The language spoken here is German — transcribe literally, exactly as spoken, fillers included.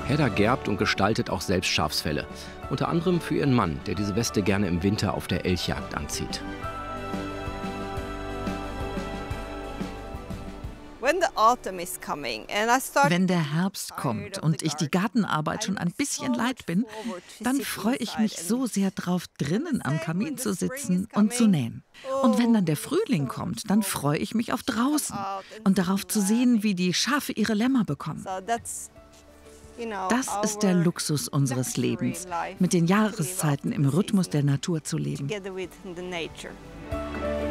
Hedda gerbt und gestaltet auch selbst Schafsfelle. Unter anderem für ihren Mann, der diese Weste gerne im Winter auf der Elchjagd anzieht. Wenn der Herbst kommt und ich die Gartenarbeit schon ein bisschen leid bin, dann freue ich mich so sehr drauf, drinnen am Kamin zu sitzen und zu nähen. Und wenn dann der Frühling kommt, dann freue ich mich auf draußen und darauf zu sehen, wie die Schafe ihre Lämmer bekommen. Das ist der Luxus unseres Lebens, mit den Jahreszeiten im Rhythmus der Natur zu leben.